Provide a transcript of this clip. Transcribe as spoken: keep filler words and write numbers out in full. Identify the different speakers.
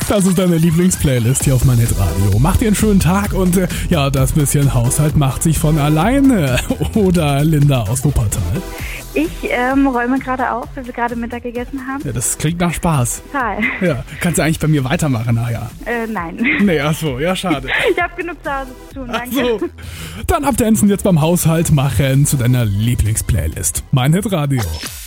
Speaker 1: Das ist deine Lieblingsplaylist hier auf meinhitradio. Mach dir einen schönen Tag und äh, ja, das bisschen Haushalt macht sich von alleine. Oder Linda aus Wuppertal?
Speaker 2: Ich ähm, räume gerade auf, weil wir gerade Mittag gegessen haben.
Speaker 1: Ja, das klingt nach Spaß.
Speaker 2: Total.
Speaker 1: Ja, kannst du eigentlich bei mir weitermachen nachher?
Speaker 2: Äh, nein.
Speaker 1: Nee, ach so, ja, schade.
Speaker 2: Ich habe genug zu Hause zu tun,
Speaker 1: Ach
Speaker 2: danke.
Speaker 1: so. Dann abdancen jetzt beim Haushalt machen zu deiner Lieblingsplaylist. Mein Hitradio.